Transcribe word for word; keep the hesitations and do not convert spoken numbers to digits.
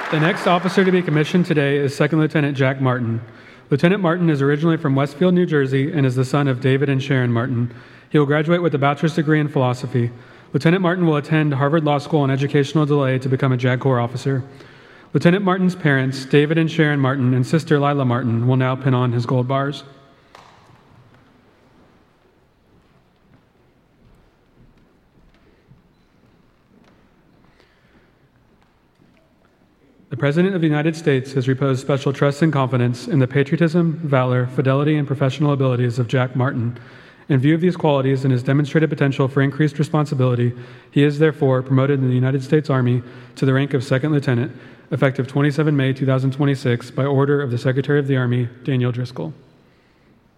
The next officer to be commissioned today is Second Lieutenant Jack Martin. Lieutenant Martin is originally from Westfield, New Jersey, and is the son of David and Sharon Martin. He will graduate with a bachelor's degree in philosophy. Lieutenant Martin will attend Harvard Law School on educational delay to become a JAG Corps officer. Lieutenant Martin's parents, David and Sharon Martin, and sister Lila Martin, will now pin on his gold bars. The President of the United States has reposed special trust and confidence in the patriotism, valor, fidelity, and professional abilities of Jack Martin. In view of these qualities and his demonstrated potential for increased responsibility, he is therefore promoted in the United States Army to the rank of Second Lieutenant, effective the twenty-seventh of May two thousand twenty-six, by order of the Secretary of the Army, Daniel Driscoll.